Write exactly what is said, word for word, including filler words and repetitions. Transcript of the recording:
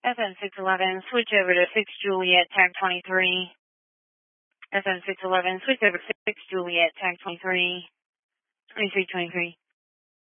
F M six eleven, switch over to six Juliet, tag twenty-three. F M six eleven, switch over to six Juliet, tag twenty-three. twenty-three twenty-three.